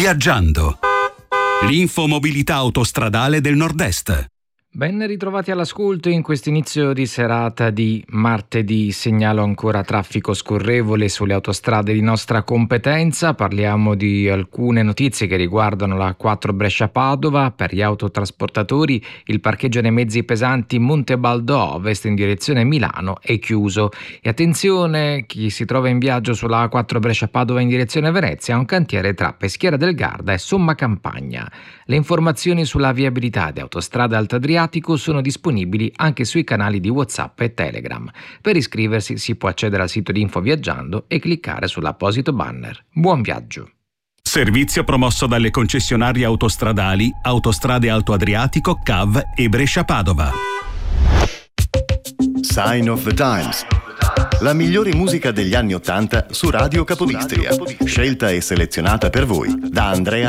Viaggiando. L'infomobilità autostradale del Nord-Est. Ben ritrovati all'ascolto in questo inizio di serata di martedì. Segnalo ancora traffico scorrevole sulle autostrade di nostra competenza. Parliamo di alcune notizie che riguardano la A4 Brescia-Padova. Per gli autotrasportatori il parcheggio dei mezzi pesanti Montebaldo Ovest in direzione Milano è chiuso. E attenzione, chi si trova in viaggio sulla A4 Brescia-Padova in direzione Venezia ha un cantiere tra Peschiera del Garda e Somma Campagna. Le informazioni sulla viabilità di Autostrada Alto Adriatico sono disponibili anche sui canali di WhatsApp e Telegram. Per iscriversi si può accedere al sito di Info Viaggiando e cliccare sull'apposito banner. Buon viaggio! Servizio promosso dalle concessionarie autostradali Autostrade Alto Adriatico, CAV e Brescia-Padova. Sign of the Times. La migliore musica degli anni '80 su Radio Capodistria. Scelta e selezionata per voi da Andrea